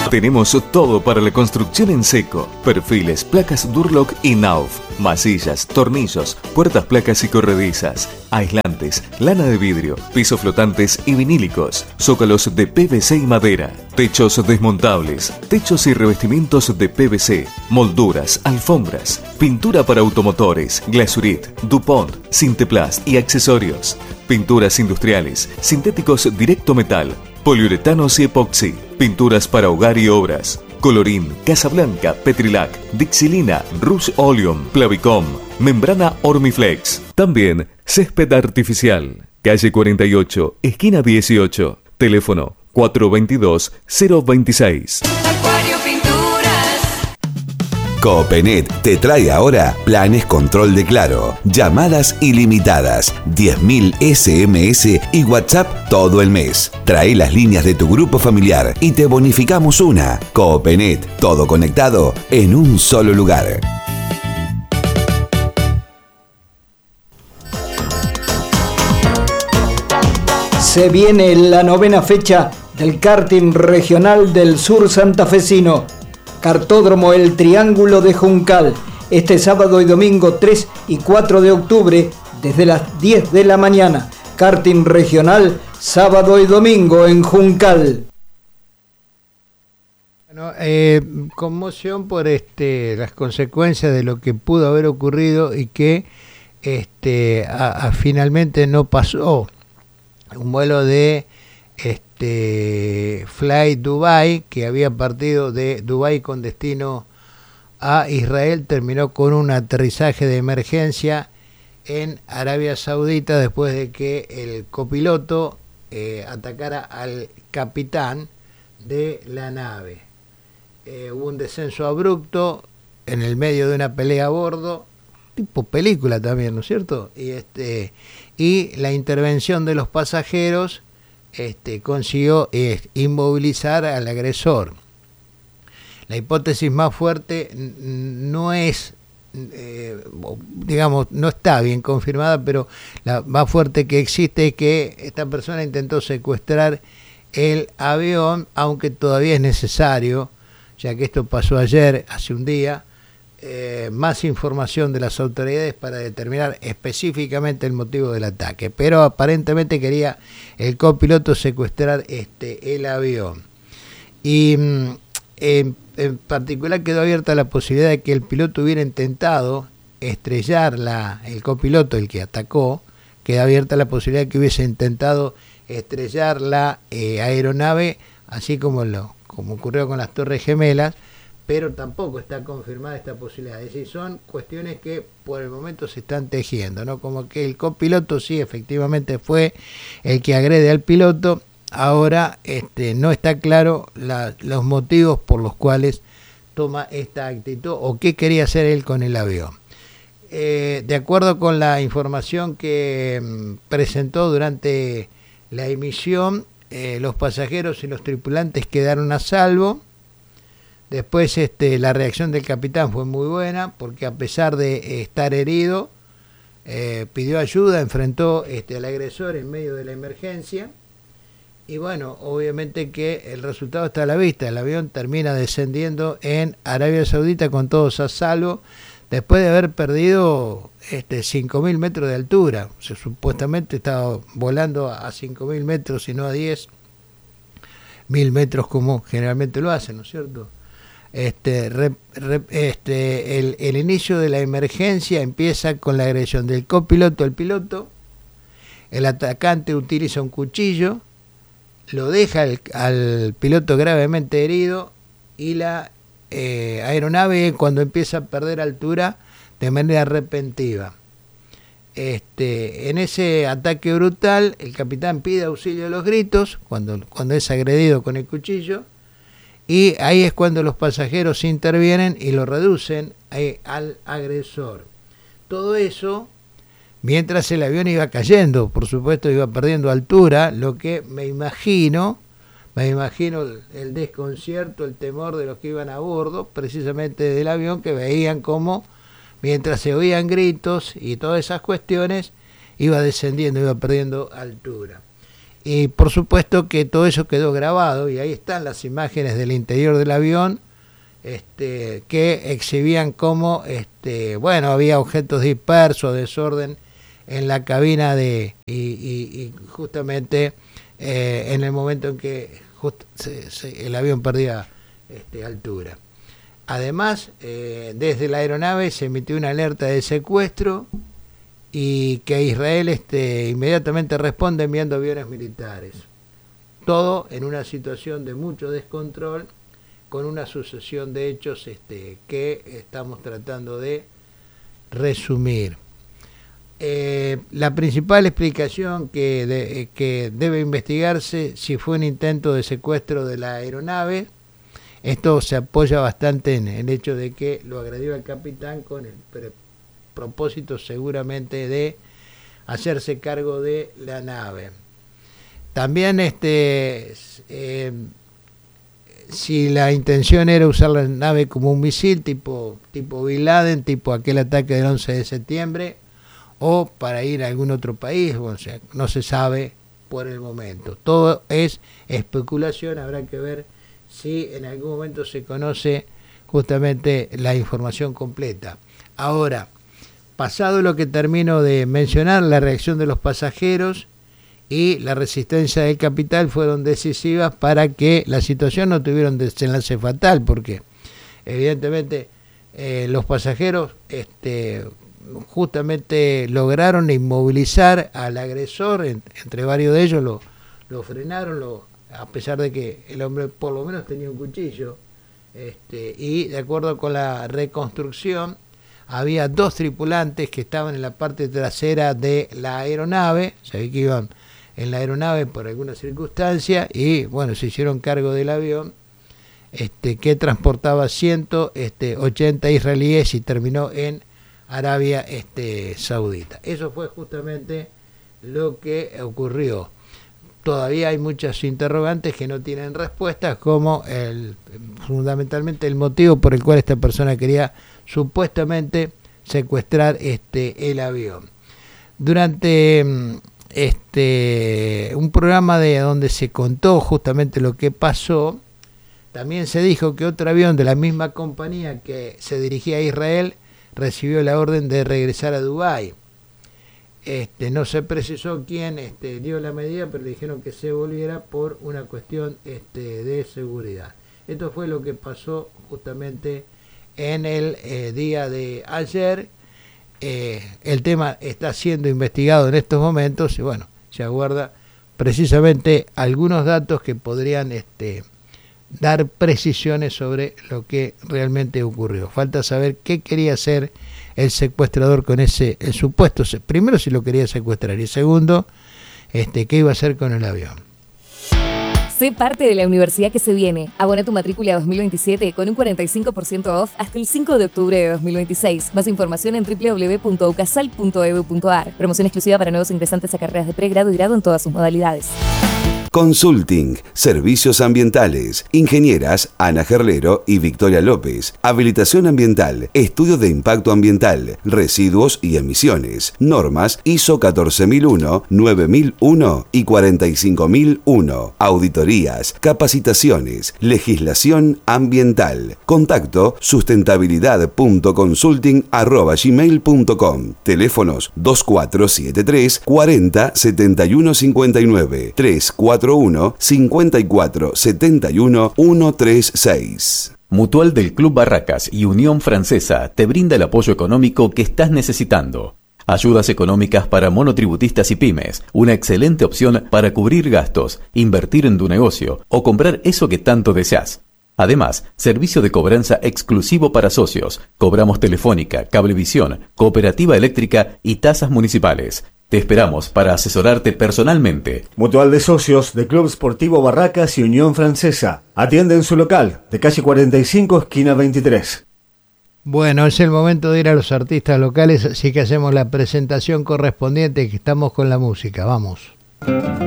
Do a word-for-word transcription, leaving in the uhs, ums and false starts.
Tenemos todo para la construcción en seco. Perfiles, placas Durlock y Nauf. Masillas, tornillos, puertas, placas y corredizas. Aislantes, lana de vidrio, pisos flotantes y vinílicos. Zócalos de P V C y madera. Techos desmontables. Techos y revestimientos de P V C. Molduras, alfombras. Pintura para automotores, Glasurit, DuPont, Sinteplast y accesorios. Pinturas industriales, sintéticos directo metal, poliuretanos y epoxi. Pinturas para hogar y obras. Colorín, Casablanca, Petrilac, Dixilina, Rush Oleum, Plavicom, Membrana Ormiflex. También césped artificial. Calle cuarenta y ocho, esquina dieciocho. Teléfono cuatro veintidós cero veintiséis. Acuario Pinturas. Copenet te trae ahora planes control de Claro, llamadas ilimitadas, diez mil ese eme ese y WhatsApp todo el mes. Trae las líneas de tu grupo familiar y te bonificamos una. Copenet, todo conectado en un solo lugar. Se viene la novena fecha del karting regional del sur santafesino. Cartódromo El Triángulo de Juncal, este sábado y domingo tres y cuatro de octubre, desde las diez de la mañana. Karting regional, sábado y domingo en Juncal. Bueno, eh, conmoción por este las consecuencias de lo que pudo haber ocurrido y que este a, a finalmente no pasó. Un vuelo de este Fly Dubai que había partido de Dubai con destino a Israel terminó con un aterrizaje de emergencia en Arabia Saudita después de que el copiloto eh, atacara al capitán de la nave. Eh, hubo un descenso abrupto en el medio de una pelea a bordo, tipo película también, ¿no es cierto? Y este y la intervención de los pasajeros este, consiguió eh, inmovilizar al agresor. La hipótesis más fuerte no es, eh, digamos, no está bien confirmada, pero la más fuerte que existe es que esta persona intentó secuestrar el avión, aunque todavía es necesario, ya que esto pasó ayer, hace un día, Eh, más información de las autoridades para determinar específicamente el motivo del ataque, pero aparentemente quería el copiloto secuestrar este el avión y en, en particular quedó abierta la posibilidad de que el piloto hubiera intentado estrellar la, el copiloto, el que atacó, queda abierta la posibilidad de que hubiese intentado estrellar la eh, aeronave, así como lo como ocurrió con las Torres Gemelas, pero tampoco está confirmada esta posibilidad. Es decir, son cuestiones que por el momento se están tejiendo, ¿no? Como que el copiloto sí efectivamente fue el que agrede al piloto, ahora este, no está claro la, los motivos por los cuales toma esta actitud o qué quería hacer él con el avión. Eh, de acuerdo con la información que mm, presentó durante la emisión, eh, los pasajeros y los tripulantes quedaron a salvo. Después este, la reacción del capitán fue muy buena porque a pesar de estar herido, eh, pidió ayuda, enfrentó este, al agresor en medio de la emergencia y bueno, obviamente que el resultado está a la vista. El avión termina descendiendo en Arabia Saudita con todos a salvo después de haber perdido este, cinco mil metros de altura. O sea, supuestamente estaba volando a cinco mil metros y no a diez mil metros como generalmente lo hacen, ¿no es cierto? Este, re, re, este, el, el inicio de la emergencia empieza con la agresión del copiloto al piloto. El atacante utiliza un cuchillo, lo deja al, al piloto gravemente herido y la eh, aeronave cuando empieza a perder altura de manera repentina. Este, en ese ataque brutal el capitán pide auxilio a los gritos cuando, cuando es agredido con el cuchillo. Y ahí es cuando los pasajeros intervienen y lo reducen eh, al agresor. Todo eso mientras el avión iba cayendo, por supuesto iba perdiendo altura, lo que me imagino, me imagino el, el desconcierto, el temor de los que iban a bordo, precisamente del avión, que veían cómo mientras se oían gritos y todas esas cuestiones, iba descendiendo, iba perdiendo altura. Y por supuesto que todo eso quedó grabado y ahí están las imágenes del interior del avión, este, que exhibían cómo, este, bueno, había objetos dispersos, desorden en la cabina de y, y, y justamente eh, en el momento en que just, se, se, el avión perdía este, altura. Además, eh, desde la aeronave se emitió una alerta de secuestro y que Israel este, inmediatamente responde enviando aviones militares. Todo en una situación de mucho descontrol, con una sucesión de hechos este, que estamos tratando de resumir. Eh, la principal explicación que, de, que debe investigarse si fue un intento de secuestro de la aeronave. Esto se apoya bastante en el hecho de que lo agredió al capitán con el pre- propósito seguramente de hacerse cargo de la nave. También este eh, si la intención era usar la nave como un misil tipo, tipo Bin Laden, tipo aquel ataque del once de septiembre, o para ir a algún otro país, o sea, no se sabe por el momento. Todo es especulación, habrá que ver si en algún momento se conoce justamente la información completa. Ahora, pasado lo que termino de mencionar, la reacción de los pasajeros y la resistencia del capital fueron decisivas para que la situación no tuviera un desenlace fatal, porque evidentemente eh, los pasajeros este, justamente lograron inmovilizar al agresor, en, entre varios de ellos lo, lo frenaron, lo, a pesar de que el hombre por lo menos tenía un cuchillo, este, y de acuerdo con la reconstrucción había dos tripulantes que estaban en la parte trasera de la aeronave, se ve que iban en la aeronave por alguna circunstancia y bueno, se hicieron cargo del avión este, que transportaba ciento ochenta israelíes y terminó en Arabia este, Saudita. Eso fue justamente lo que ocurrió. Todavía hay muchas interrogantes que no tienen respuestas, como el, fundamentalmente el motivo por el cual esta persona quería supuestamente secuestrar este, el avión. Durante este, un programa de donde se contó justamente lo que pasó, también se dijo que otro avión de la misma compañía que se dirigía a Israel recibió la orden de regresar a Dubái. Este, no se precisó quién este, dio la medida, pero le dijeron que se volviera por una cuestión este, de seguridad. Esto fue lo que pasó justamente en el eh, día de ayer. Eh, el tema está siendo investigado en estos momentos y bueno, se aguarda precisamente algunos datos que podrían este, dar precisiones sobre lo que realmente ocurrió. Falta saber qué quería hacer el secuestrador con ese el supuesto, primero si lo quería secuestrar y segundo, este, qué iba a hacer con el avión. Sé parte de la universidad que se viene. Abona tu matrícula dos mil veintisiete con un cuarenta y cinco por ciento off hasta el cinco de octubre de dos mil veintiséis. Más información en doble u doble u doble u punto ucasal punto e d u punto a r. Promoción exclusiva para nuevos ingresantes a carreras de pregrado y grado en todas sus modalidades. Consulting, Servicios Ambientales, Ingenieras Ana Gerlero y Victoria López, Habilitación Ambiental, Estudio de Impacto Ambiental, Residuos y Emisiones, Normas I S O catorce mil uno, nueve mil uno y cuarenta y cinco mil uno, Auditorías, Capacitaciones, Legislación Ambiental. Contacto sustentabilidad punto consulting arroba gmail punto com. Teléfonos dos cuatro siete tres, cuarenta, setenta y uno cincuenta y nueve, tres cuatro uno, cincuenta y cuatro, setenta y uno, ciento treinta y seis. Mutual del Club Barracas y Unión Francesa te brinda el apoyo económico que estás necesitando. Ayudas económicas para monotributistas y pymes, una excelente opción para cubrir gastos, invertir en tu negocio o comprar eso que tanto deseas. Además, servicio de cobranza exclusivo para socios. Cobramos telefónica, cablevisión, cooperativa eléctrica y tasas municipales. Te esperamos para asesorarte personalmente. Mutual de Socios de Club Sportivo Barracas y Unión Francesa. Atiende en su local, de calle cuarenta y cinco, esquina veintitrés. Bueno, es el momento de ir a los artistas locales, así que hacemos la presentación correspondiente, que estamos con la música. Vamos.